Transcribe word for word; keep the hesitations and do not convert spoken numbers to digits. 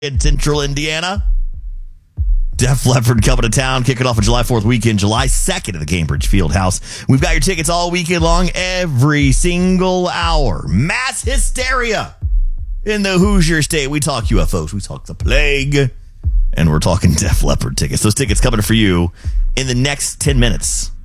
in Central Indiana. Def Leppard coming to town, kicking off a July fourth weekend, July second at the Cambridge Fieldhouse. We've got your tickets all weekend long, every single hour. Mass hysteria in the Hoosier State. We talk U F Os, we talk the plague, and we're talking Def Leppard tickets. Those tickets coming for you in the next ten minutes.